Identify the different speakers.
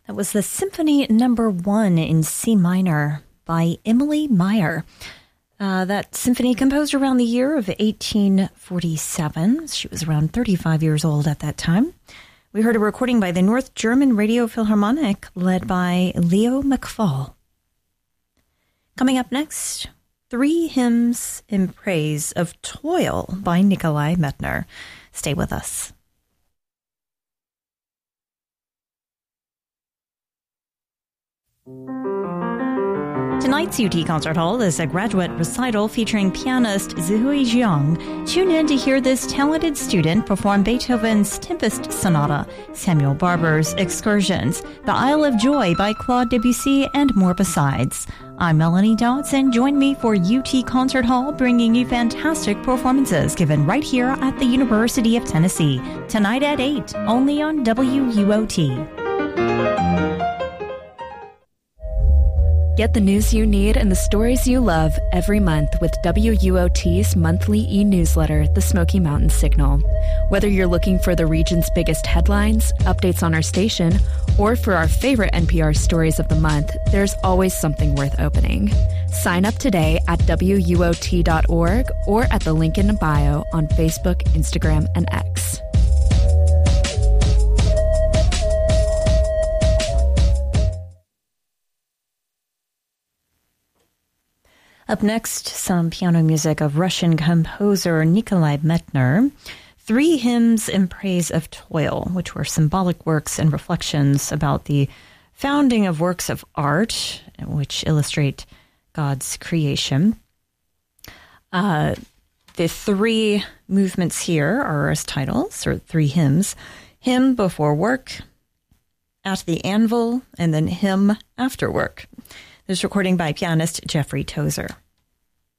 Speaker 1: That was the Symphony Number 1 in C minor by Emily Meyer. That symphony composed around the year of 1847. She was around 35 years old at that time. We heard a recording by the North German Radio Philharmonic led by Leo McFall. Coming up next, 3 Hymns in Praise of Toil by Nikolai Medtner. Stay with us. Tonight's UT Concert Hall is a graduate recital featuring pianist Zihui Jiang. Tune in to hear this talented student perform Beethoven's Tempest Sonata, Samuel Barber's Excursions, The Isle of Joy by Claude Debussy, and more besides. I'm Melanie Dodds, and join me for UT Concert Hall, bringing you fantastic performances given right here at the University of Tennessee. Tonight at 8, only on WUOT.
Speaker 2: Get the news you need and the stories you love every month with WUOT's monthly e-newsletter, The Smoky Mountain Signal. Whether you're looking for the region's biggest headlines, updates on our station, or for our favorite NPR stories of the month, there's always something worth opening. Sign up today at WUOT.org or at the link in the bio on Facebook, Instagram, and X.
Speaker 1: Up next, some piano music of Russian composer Nikolai Medtner. 3 Hymns in Praise of Toil, which were symbolic works and reflections about the founding of works of art, which illustrate God's creation. The 3 movements here are as titles, or 3 hymns. Hymn before work, at the anvil, and then hymn after work. This recording by pianist Jeffrey Tozer.